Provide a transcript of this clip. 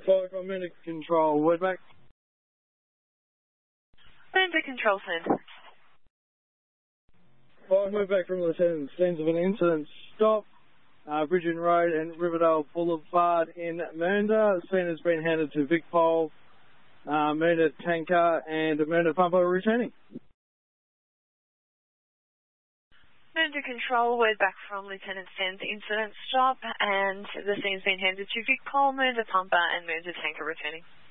Fire Commander Control, word back. Commander Control, send. Fire, word back from Lieutenant. Scenes of an incident. Stop. Bridgeton Road and Riverdale Boulevard in Mernda. Scene has been handed to Vic Pole, Mernda Tanker and Mernda Pumper returning. Commander Control, word back from Lieutenant Sten's incident stop, and the scene's been handed to Vic Pole, Mernda Pumper and Mernda Tanker returning.